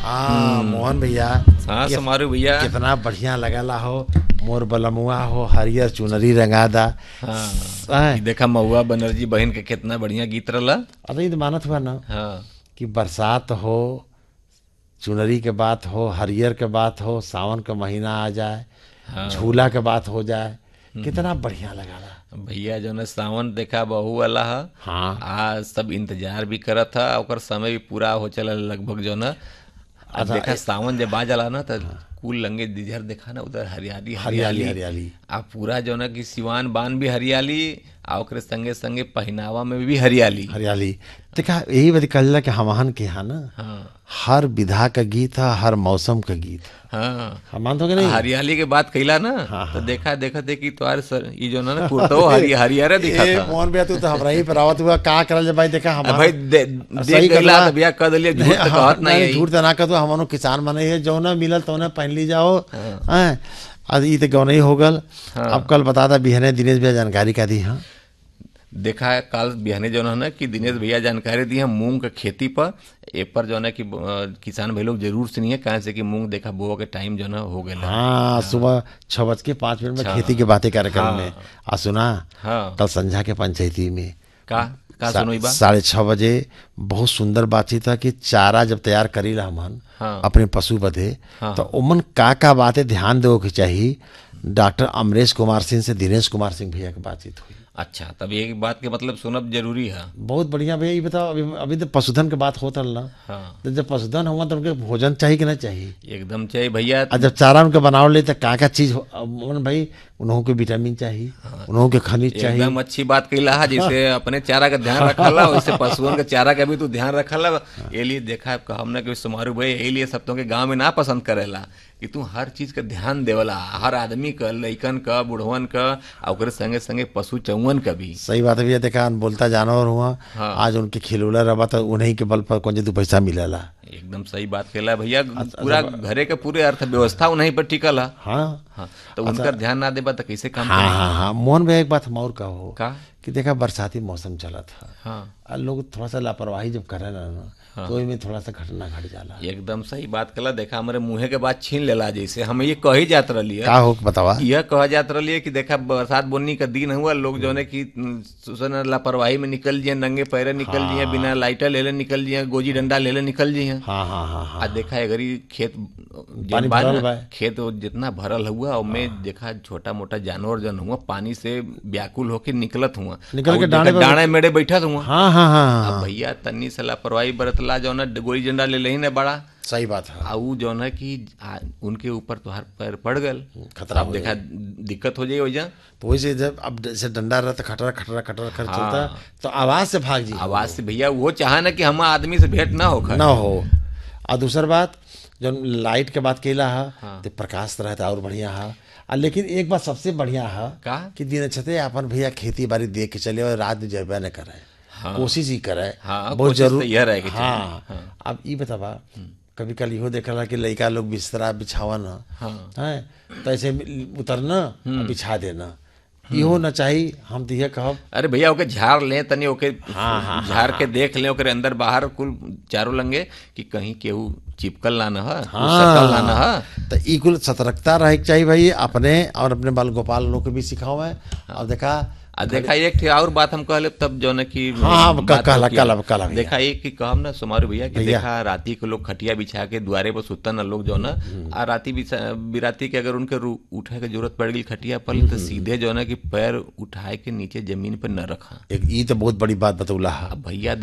हाँ मोहन भैया, हाँ समारू भैया। कितना बढ़िया लगला हो, मोर बलमुआ हो, हरियर चुनरी रंगादा। हाँ देखा महुआ बनर्जी बहन के कितना बढ़िया गीत रहा। अरे तो मानत हुआ ना हाँ कि बरसात हो, चुनरी के बात हो, हरियर के बात हो, सावन का महीना आ जाए, झूला के बात हो जाए, कितना बढ़िया लगा भैया। जो है सावन देखा बहू वाला है। हाँ आज सब इंतजार भी करत था, और समय भी पूरा हो चला लगभग। जो ना आज देखा सावन जब आ जाला ना तो कुल लंगे जिधर देखा ना उधर हरियाली हरियाली हरियाली। आ पूरा जो ना कि सिवान बान भी हरियाली, आ ओकरे संगे संगे पहनावा में भी हरियाली हरियाली। देखा यही बात कहला कि हमहन के यहाँ ना हर विधा का गीत है, हर मौसम का गीत। हाँ हम मानते हो कि नहीं? हरियाली के बात कैला ना तो देखा थे कि तुम्हारे सर ये जो ना कुर्तो हरियारा दिखा था। मोहन भैया तू तो हमरा ही पर आवत हुआ का करल भाई। देखा हम भाई देख गइला तो भैया कह दिलिए, झूठ तो कहत नहीं, झूठ तो ना कहतो। हमनो किसान मने है, जो ना मिलल तो ना पहन ली जाओ। हैं आज ई तो गौ नहीं हो गल। अब कल बता दा बिहने दिनेश भैया जानकारी का दी। हाँ देखा है कल बिहाने जो है ना कि दिनेश भैया जानकारी दी है मूंग के खेती पर। ए पर जो है कि किसान भाई लोग जरूर सुनिए, कहाँ से कि मूंग देखा बोआ के टाइम जो है हो गया। हाँ सुबह 6:05 में खेती की बातें कार्यक्रम में आ सुना। कल संझा के पंचायती में का सुनो 6:30 बजे बहुत सुंदर बातचीत था कि चारा जब तैयार करी ला हमन अपने पशु बधे तो उमन का बातें ध्यान दो के चाहिए। डॉक्टर अमरेश कुमार सिंह से दिनेश कुमार सिंह भैया की बातचीत हुई। अच्छा तब एक बात के मतलब सुनब जरूरी है। बहुत बढ़िया भैया। ये बताओ अभी तो पशुधन की बात होता ना। तो जब पशुधन हुआ तो उनके भोजन चाहिए कि नहीं चाहिए? एकदम चाहिए भैया। जब चारा उनके बनाव ले तो का चीज भाई उन्हों के विटामिन चाहिए, उन्हों के खनिज चाहिए। एकदम अच्छी बात कही है। जैसे अपने चारा का ध्यान रखा वैसे पशुओं के चारा का भी तू ध्यान रखा। ये लिए देखा हमने कि समारू भाई यही लिए सब तो के गाँव में ना पसंद करेला कि तू हर चीज का ध्यान देवला, हर आदमी का, लइकन का, बुढ़वन का, और संगे संगे पशु चौवन का भी। सही बात है भैया। देखा बोलता जानवर हुआ। आज उनके खिलौना रहा तो उन्हीं के बल पर कौन दो पैसा मिलेला। एकदम सही बात कहला भैया। पूरा घरे के पूरे अर्थव्यवस्था उन्हीं पर टिकल है। हाँ तो उनका ध्यान ना देबा तो कैसे काम? हाँ मोहन भैया एक बात हम और कहो का कि देखा बरसाती मौसम चला था। लोग थोड़ा सा लापरवाही जब करे ना तो इनमें थोड़ा सा घटना घट जाला। एकदम सही बात कला। देखा हमारे मुँहे के बात छीन लेला। जैसे हम ये कही जात रही है, का हो बतावा? यह कहा जात रही है कि देखा बरसात बोनी का दिन हुआ, लोग जो है कि लापरवाही में निकल जिए, नंगे पैरे निकल जिए, बिना लाइटर ले निकल जिए, गोजी डंडा ले निकल जिए। हाँ देखा अगर खेत खेत जितना भरल हुआ उसमें देखा छोटा मोटा जानवर जन हुआ पानी से व्याकुल होके निकलत हुआ, निकल के डाणे मेड़े बैठा हुआ। हाँ भैया तन्नी से लापरवाही बरतला जो है गोली डंडा ले ही ना बड़ा। सही बात है। आऊ जो है कि उनके ऊपर तो हर पैर पड़ गल, खतरा देखा दिक्कत हो जाए वजह। तो वैसे जब अब जैसे डंडा रहता खटरा खटरा खटरा कर चलता तो आवाज से भाग जी। आवाज से भैया वो चाहे ना कि हम आदमी से भेंट ना हो। और दूसर बात जो लाइट के बात केला है तो प्रकाश रहता और बढ़िया है। लेकिन एक बात सबसे बढ़िया है कि दिन छते अपन भैया खेती बाड़ी देख के चले और रात में जरबा न करे। कोशिश ही करे। बहुत जरूर। हाँ अब ये बतावा कभी कल इहो देखला कि लड़का लोग बिस्तरा बिछावन है तो ऐसे उतरना बिछा देना इहो न चाहिए। हम तो यह कहब अरे भैया ओके झाड़ ले तनी, ओके झाड़ के देख ले ओकरे अंदर बाहर कुल चारों लंगे कि कहीं केहू चिपकल ना है, सकल ना है। तो ई कुल सतर्कता रहे चाहिए भाई अपने और अपने बाल गोपाल लोग के भी सिखाओ है। और देखा एक और बात हम कहले तब जो न कि देखा एक कि कहम ना सुमारू भैया कि देखा राती को लोग खटिया बिछा के द्वारे पर सुतन लोग जो ना आ राती बिराती के अगर उनके उठे के जरूरत पड़ गई खटिया पर तो सीधे जो ना कि पैर उठाए के नीचे जमीन पर न रखा। ये तो बहुत बड़ी बात बतौला है भैया।